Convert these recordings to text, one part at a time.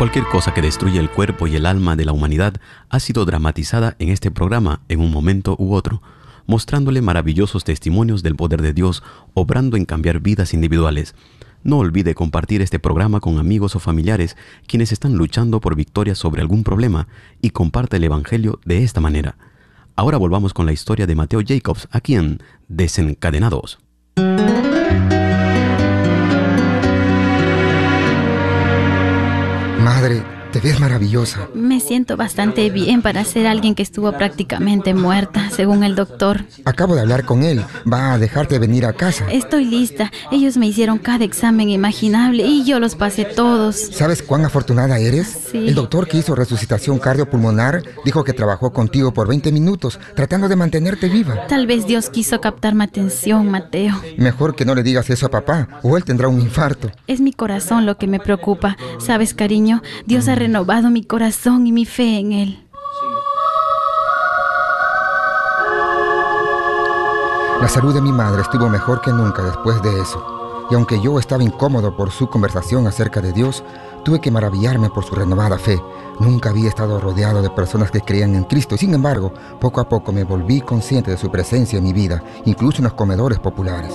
Cualquier cosa que destruye el cuerpo y el alma de la humanidad ha sido dramatizada en este programa en un momento u otro, mostrándole maravillosos testimonios del poder de Dios obrando en cambiar vidas individuales. No olvide compartir este programa con amigos o familiares quienes están luchando por victoria sobre algún problema y comparte el Evangelio de esta manera. Ahora volvamos con la historia de Mateo Jacobs aquí en Desencadenados. Madre, te ves maravillosa. Me siento bastante bien para ser alguien que estuvo prácticamente muerta, según el doctor. Acabo de hablar con él. Va a dejarte venir a casa. Estoy lista. Ellos me hicieron cada examen imaginable y yo los pasé todos. ¿Sabes cuán afortunada eres? Sí. El doctor que hizo resucitación cardiopulmonar dijo que trabajó contigo por 20 minutos, tratando de mantenerte viva. Tal vez Dios quiso captar mi atención, Mateo. Mejor que no le digas eso a papá, o él tendrá un infarto. Es mi corazón lo que me preocupa. ¿Sabes, cariño? Dios ha renovado mi corazón y mi fe en Él. La salud de mi madre estuvo mejor que nunca después de eso. Y aunque yo estaba incómodo por su conversación acerca de Dios, tuve que maravillarme por su renovada fe. Nunca había estado rodeado de personas que creían en Cristo y sin embargo, poco a poco me volví consciente de su presencia en mi vida, incluso en los comedores populares.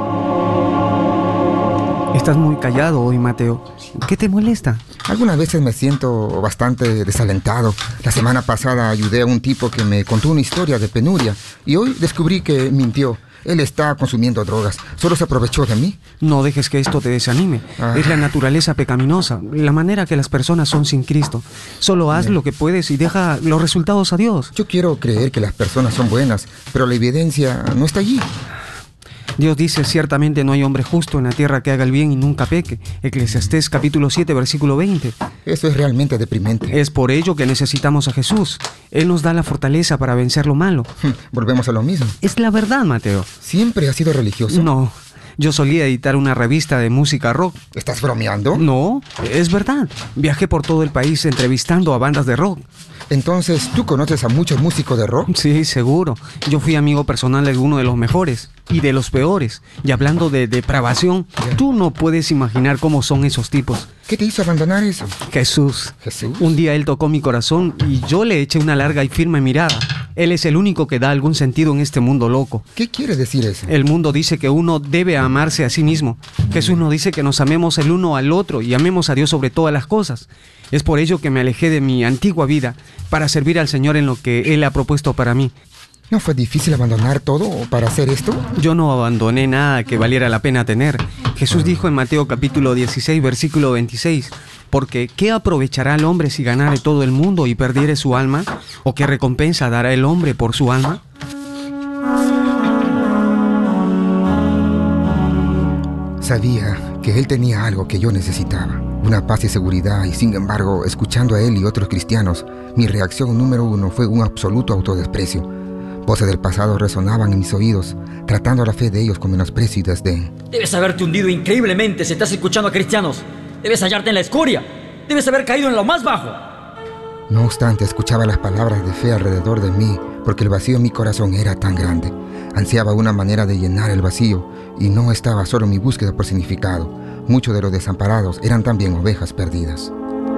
Estás muy callado hoy, Mateo. ¿Qué te molesta? Algunas veces me siento bastante desalentado. La semana pasada ayudé a un tipo que me contó una historia de penuria y hoy descubrí que mintió. Él está consumiendo drogas. Solo se aprovechó de mí. No dejes que esto te desanime. Es la naturaleza pecaminosa, la manera que las personas son sin Cristo. Solo haz lo que puedes y deja los resultados a Dios. Yo quiero creer que las personas son buenas, pero la evidencia no está allí. Dios dice, ciertamente no hay hombre justo en la tierra que haga el bien y nunca peque. Eclesiastés capítulo 7, versículo 20. Eso es realmente deprimente. Es por ello que necesitamos a Jesús. Él nos da la fortaleza para vencer lo malo. Volvemos a lo mismo. Es la verdad, Mateo. ¿Siempre has sido religioso? No, yo solía editar una revista de música rock. ¿Estás bromeando? No, es verdad. Viajé por todo el país entrevistando a bandas de rock. Entonces, ¿tú conoces a muchos músicos de rock? Sí, seguro. Yo fui amigo personal de alguno de los mejores y de los peores. Y hablando de depravación, tú no puedes imaginar cómo son esos tipos. ¿Qué te hizo abandonar eso? Jesús. ¿Jesús? Un día él tocó mi corazón y yo le eché una larga y firme mirada. Él es el único que da algún sentido en este mundo loco. ¿Qué quiere decir eso? El mundo dice que uno debe amarse a sí mismo. Jesús nos dice que nos amemos el uno al otro y amemos a Dios sobre todas las cosas. Es por ello que me alejé de mi antigua vida para servir al Señor en lo que Él ha propuesto para mí. ¿No fue difícil abandonar todo para hacer esto? Yo no abandoné nada que valiera la pena tener. Jesús dijo en Mateo capítulo 16, versículo 26, porque ¿qué aprovechará el hombre si ganare todo el mundo y perdiere su alma? ¿O qué recompensa dará el hombre por su alma? Sabía que él tenía algo que yo necesitaba, una paz y seguridad, y sin embargo, escuchando a él y otros cristianos, mi reacción número uno fue un absoluto autodesprecio. Voces del pasado resonaban en mis oídos, tratando la fe de ellos con menosprecio y desdén. Debes haberte hundido increíblemente si estás escuchando a cristianos. Debes hallarte en la escoria. Debes haber caído en lo más bajo. No obstante, escuchaba las palabras de fe alrededor de mí, porque el vacío en mi corazón era tan grande. Ansiaba una manera de llenar el vacío, y no estaba solo en mi búsqueda por significado. Muchos de los desamparados eran también ovejas perdidas.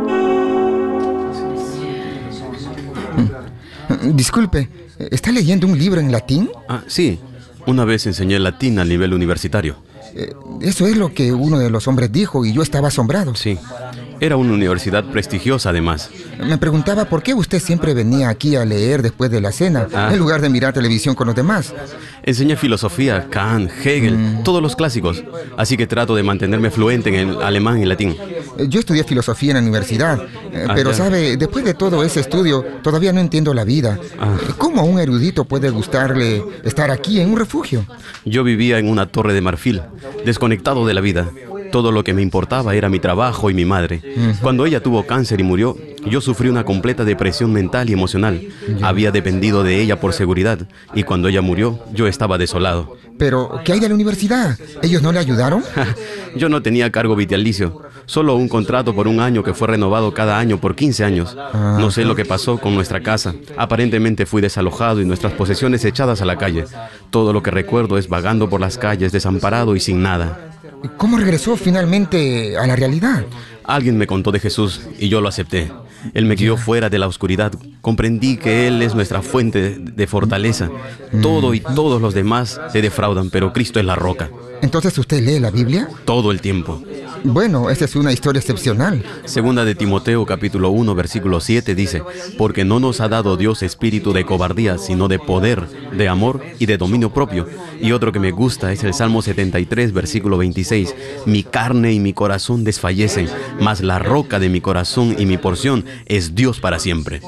Disculpe, ¿está leyendo un libro en latín? Sí. Una vez enseñé latín a nivel universitario. Eso es lo que uno de los hombres dijo y yo estaba asombrado. Sí. Era una universidad prestigiosa, además. Me preguntaba por qué usted siempre venía aquí a leer después de la cena, en lugar de mirar televisión con los demás. Enseñé filosofía, Kant, Hegel, todos los clásicos. Así que trato de mantenerme fluente en el alemán y latín. Yo estudié filosofía en la universidad, pero sabe, después de todo ese estudio, todavía no entiendo la vida. ¿Cómo a un erudito puede gustarle estar aquí en un refugio? Yo vivía en una torre de marfil, desconectado de la vida. Todo lo que me importaba era mi trabajo y mi madre. Cuando ella tuvo cáncer y murió, yo sufrí una completa depresión mental y emocional. Había dependido de ella por seguridad, y cuando ella murió, yo estaba desolado. Pero, ¿qué hay de la universidad? ¿Ellos no le ayudaron? Yo no tenía cargo vitalicio, solo un contrato por un año que fue renovado cada año por 15 años. No sé lo que pasó con nuestra casa. Aparentemente fui desalojado y nuestras posesiones echadas a la calle. Todo lo que recuerdo es vagando por las calles, desamparado y sin nada. ¿Cómo regresó finalmente a la realidad? Alguien me contó de Jesús y yo lo acepté. Él me guió fuera de la oscuridad. Comprendí que Él es nuestra fuente de fortaleza. Todo y todos los demás te defraudan, pero Cristo es la roca. ¿Entonces usted lee la Biblia? Todo el tiempo. Bueno, esta es una historia excepcional. Segunda de Timoteo, capítulo 1, versículo 7 dice: porque no nos ha dado Dios espíritu de cobardía, sino de poder, de amor y de dominio propio. Y otro que me gusta es el Salmo 73, versículo 26. Mi carne y mi corazón desfallecen, mas la roca de mi corazón y mi porción es Dios para siempre.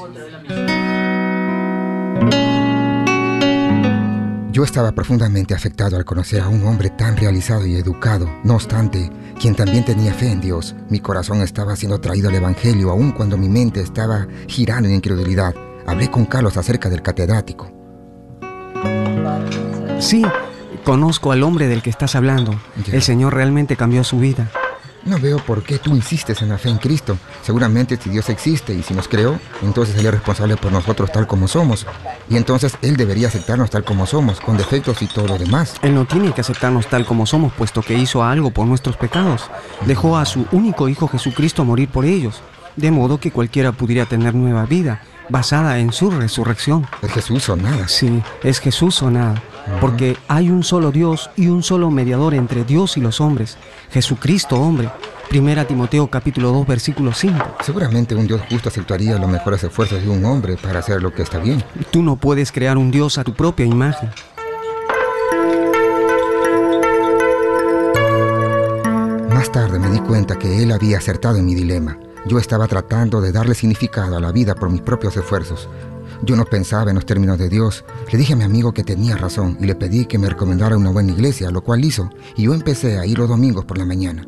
Yo estaba profundamente afectado al conocer a un hombre tan realizado y educado. No obstante, quien también tenía fe en Dios, mi corazón estaba siendo traído al Evangelio, aun cuando mi mente estaba girando en incredulidad. Hablé con Carlos acerca del catedrático. Sí, conozco al hombre del que estás hablando. Ya. El Señor realmente cambió su vida. No veo por qué tú insistes en la fe en Cristo. Seguramente si Dios existe y si nos creó, entonces Él es responsable por nosotros tal como somos. Y entonces Él debería aceptarnos tal como somos, con defectos y todo lo demás. Él no tiene que aceptarnos tal como somos, puesto que hizo algo por nuestros pecados. Dejó a su único Hijo Jesucristo morir por ellos, de modo que cualquiera pudiera tener nueva vida, basada en su resurrección. ¿Es Jesús o nada? Sí, es Jesús o nada, porque hay un solo Dios y un solo mediador entre Dios y los hombres, Jesucristo hombre. Primera Timoteo capítulo 2 versículo 5. Seguramente un Dios justo aceptaría los mejores esfuerzos de un hombre para hacer lo que está bien. Tú no puedes crear un Dios a tu propia imagen. Más tarde me di cuenta que Él había acertado en mi dilema. Yo estaba tratando de darle significado a la vida por mis propios esfuerzos. Yo no pensaba en los términos de Dios. Le dije a mi amigo que tenía razón y le pedí que me recomendara una buena iglesia, lo cual hizo, y yo empecé a ir los domingos por la mañana.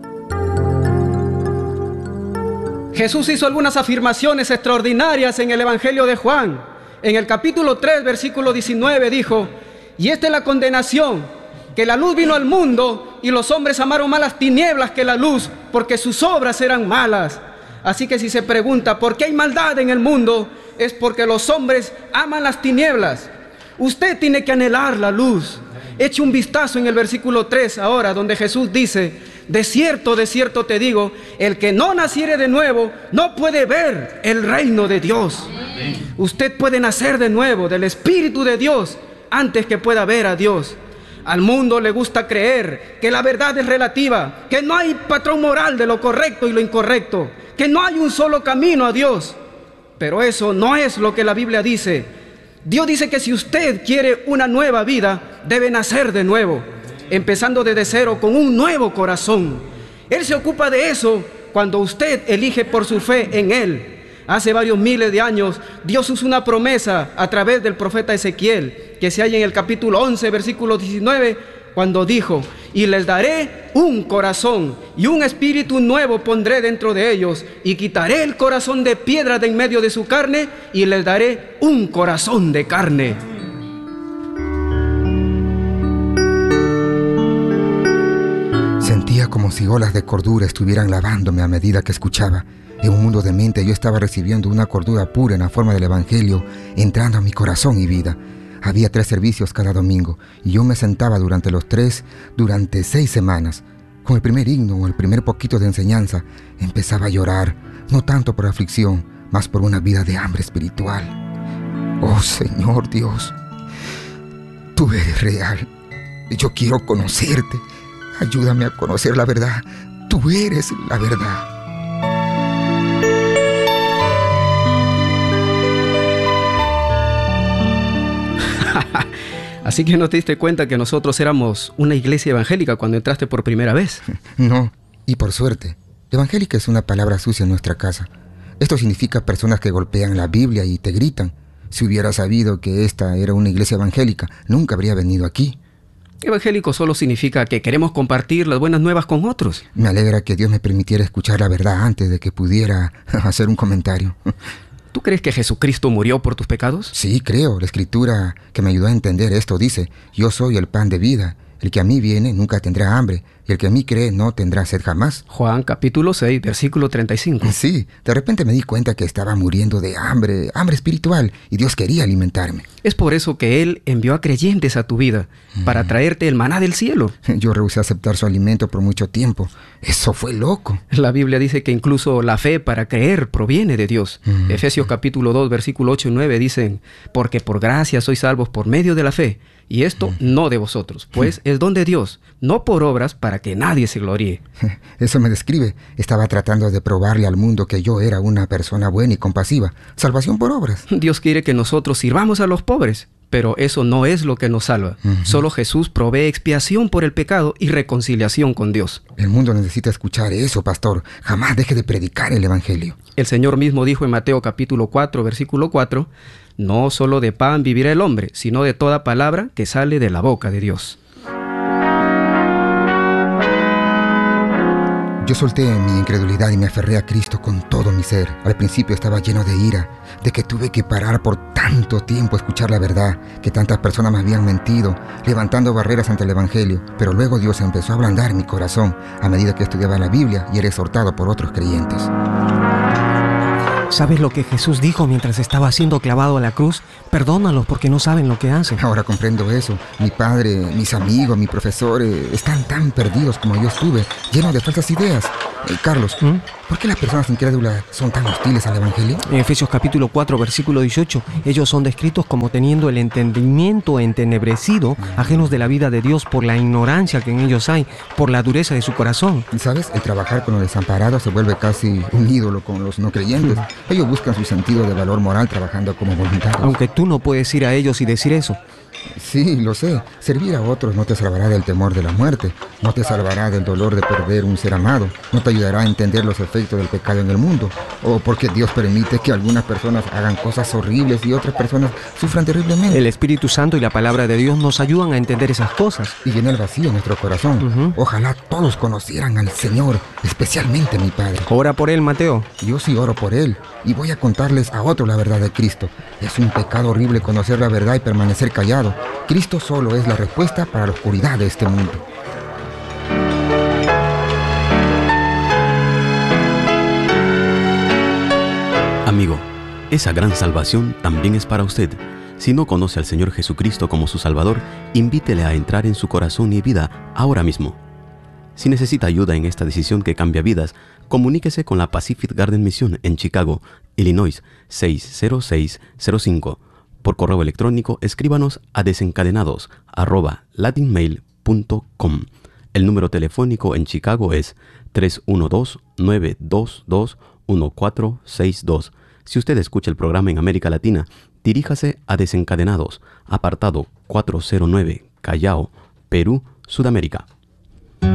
Jesús hizo algunas afirmaciones extraordinarias en el Evangelio de Juan. En el capítulo 3, versículo 19 dijo: y esta es la condenación, que la luz vino al mundo y los hombres amaron más las tinieblas que la luz, porque sus obras eran malas. Así que si se pregunta por qué hay maldad en el mundo, es porque los hombres aman las tinieblas. Usted tiene que anhelar la luz. Eche un vistazo en el versículo 3 ahora, donde Jesús dice: de cierto te digo, el que no naciere de nuevo no puede ver el reino de Dios. Usted puede nacer de nuevo del Espíritu de Dios antes que pueda ver a Dios. Al mundo le gusta creer que la verdad es relativa, que no hay patrón moral de lo correcto y lo incorrecto, que no hay un solo camino a Dios. Pero eso no es lo que la Biblia dice. Dios dice que si usted quiere una nueva vida, debe nacer de nuevo, empezando desde cero con un nuevo corazón. Él se ocupa de eso cuando usted elige por su fe en Él. Hace varios miles de años, Dios hizo una promesa a través del profeta Ezequiel, que se halla en el capítulo 11, versículo 19, cuando dijo: y les daré un corazón y un espíritu nuevo pondré dentro de ellos, y quitaré el corazón de piedra de en medio de su carne, y les daré un corazón de carne. Sentía como si olas de cordura estuvieran lavándome a medida que escuchaba. En un mundo de mente yo estaba recibiendo una cordura pura en la forma del Evangelio, entrando a mi corazón y vida. Había 3 servicios cada domingo, y yo me sentaba durante los 3, durante 6 semanas. Con el primer himno o el primer poquito de enseñanza, empezaba a llorar, no tanto por aflicción, más por una vida de hambre espiritual. Oh Señor Dios, tú eres real. Yo quiero conocerte. Ayúdame a conocer la verdad. Tú eres la verdad. Así que no te diste cuenta que nosotros éramos una iglesia evangélica cuando entraste por primera vez. No, y por suerte. Evangélica es una palabra sucia en nuestra casa. Esto significa personas que golpean la Biblia y te gritan. Si hubiera sabido que esta era una iglesia evangélica, nunca habría venido aquí. Evangélico solo significa que queremos compartir las buenas nuevas con otros. Me alegra que Dios me permitiera escuchar la verdad antes de que pudiera hacer un comentario. ¿Tú crees que Jesucristo murió por tus pecados? Sí, creo. La escritura que me ayudó a entender esto dice: yo soy el pan de vida. El que a mí viene nunca tendrá hambre, y el que en mí cree no tendrá sed jamás. Juan capítulo 6, versículo 35. Sí, de repente me di cuenta que estaba muriendo de hambre espiritual, y Dios quería alimentarme. Es por eso que Él envió a creyentes a tu vida, para traerte el maná del cielo. Yo rehusé aceptar su alimento por mucho tiempo. Eso fue loco. La Biblia dice que incluso la fe para creer proviene de Dios. Efesios capítulo 2, versículo 8 y 9 dicen: porque por gracia sois salvos por medio de la fe, y esto no de vosotros, pues es don de Dios, no por obras, para que nadie se gloríe. Eso me describe. Estaba tratando de probarle al mundo que yo era una persona buena y compasiva. Salvación por obras. Dios quiere que nosotros sirvamos a los pobres, pero eso no es lo que nos salva. Solo Jesús provee expiación por el pecado y reconciliación con Dios. El mundo necesita escuchar eso, pastor. Jamás deje de predicar el Evangelio. El Señor mismo dijo en Mateo capítulo 4, versículo 4, no solo de pan vivirá el hombre, sino de toda palabra que sale de la boca de Dios. Yo solté mi incredulidad y me aferré a Cristo con todo mi ser. Al principio estaba lleno de ira, de que tuve que parar por tanto tiempo a escuchar la verdad, que tantas personas me habían mentido, levantando barreras ante el Evangelio. Pero luego Dios empezó a ablandar mi corazón a medida que estudiaba la Biblia y era exhortado por otros creyentes. ¿Sabes lo que Jesús dijo mientras estaba siendo clavado a la cruz? Perdónalos porque no saben lo que hacen. Ahora comprendo eso. Mi padre, mis amigos, mi profesor están tan perdidos como yo estuve, llenos de falsas ideas. Carlos, ¿por qué las personas incrédulas son tan hostiles al Evangelio? En Efesios capítulo 4, versículo 18, ellos son descritos como teniendo el entendimiento entenebrecido, ajenos de la vida de Dios por la ignorancia que en ellos hay, por la dureza de su corazón. ¿Sabes? El trabajar con los desamparados se vuelve casi un ídolo con los no creyentes. Ellos buscan su sentido de valor moral trabajando como voluntarios. Aunque tú no puedes ir a ellos y decir eso. Sí, lo sé. Servir a otros no te salvará del temor de la muerte, no te salvará del dolor de perder un ser amado, no te ayudará a entender los efectos del pecado en el mundo, o porque Dios permite que algunas personas hagan cosas horribles y otras personas sufran terriblemente. El Espíritu Santo y la palabra de Dios nos ayudan a entender esas cosas. Y llena el vacío en nuestro corazón. Ojalá todos conocieran al Señor, especialmente mi Padre. Ora por él, Mateo. Yo sí oro por él, y voy a contarles a otros la verdad de Cristo. Es un pecado horrible conocer la verdad y permanecer callado. Cristo solo es la respuesta para la oscuridad de este mundo. Amigo, esa gran salvación también es para usted. Si no conoce al Señor Jesucristo como su Salvador, invítele a entrar en su corazón y vida ahora mismo. Si necesita ayuda en esta decisión que cambia vidas, comuníquese con la Pacific Garden Mission en Chicago, Illinois 60605. Por correo electrónico, escríbanos a desencadenados@latinmail.com. El número telefónico en Chicago es 312-922-1462. Si usted escucha el programa en América Latina, diríjase a Desencadenados, apartado 409, Callao, Perú, Sudamérica.